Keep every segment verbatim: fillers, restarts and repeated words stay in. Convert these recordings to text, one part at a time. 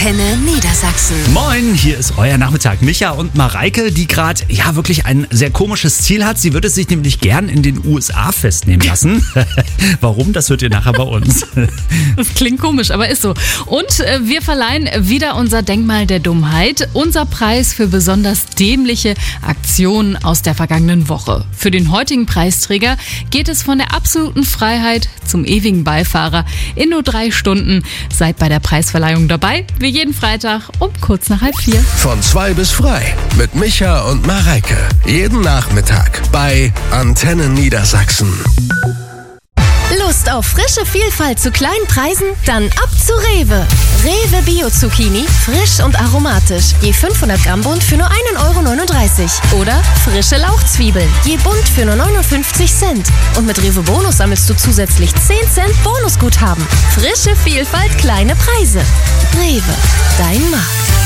Antenne Niedersachsen. Moin, hier ist euer Nachmittag. Micha und Mareike, die gerade ja wirklich ein sehr komisches Ziel hat. Sie würde sich nämlich gern in den U S A festnehmen lassen. Warum, das hört ihr nachher bei uns. Das klingt komisch, aber ist so. Und äh, wir verleihen wieder unser Denkmal der Dummheit. Unser Preis für besonders dämliche Aktionen aus der vergangenen Woche. Für den heutigen Preisträger geht es von der absoluten Freiheit zum ewigen Beifahrer in nur drei Stunden. Seid bei der Preisverleihung dabei, wie jeden Freitag um kurz nach halb vier. Von zwei bis frei mit Micha und Mareike. Jeden Nachmittag bei Antenne Niedersachsen. Lust auf frische Vielfalt zu kleinen Preisen? Dann ab zu Rewe. Rewe Bio Zucchini, frisch und aromatisch. Je fünfhundert Gramm Bund für nur ein Euro neununddreißig. Oder frische Lauchzwiebeln, je Bund für nur neunundfünfzig Cent. Und mit Rewe Bonus sammelst du zusätzlich zehn Cent Bonusguthaben. Frische Vielfalt, kleine Preise. Rewe, dein Markt.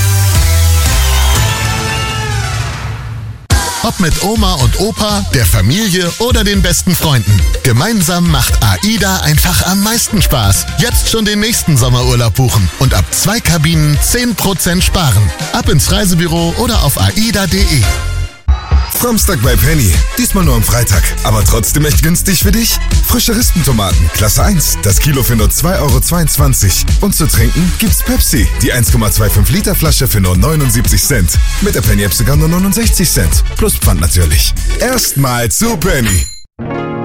Ob mit Oma und Opa, der Familie oder den besten Freunden. Gemeinsam macht AIDA einfach am meisten Spaß. Jetzt schon den nächsten Sommerurlaub buchen und ab zwei Kabinen zehn Prozent sparen. Ab ins Reisebüro oder auf aida punkt de. Samstag bei Penny. Diesmal nur am Freitag. Aber trotzdem echt günstig für dich. Frische Rispentomaten, Klasse eins. Das Kilo für nur zwei Euro zweiundzwanzig. Und zu trinken gibt's Pepsi. Die eins Komma fünfundzwanzig Liter Flasche für nur neunundsiebzig Cent. Mit der Penny-App sogar nur neunundsechzig Cent. Plus Pfand natürlich. Erstmal zu Penny.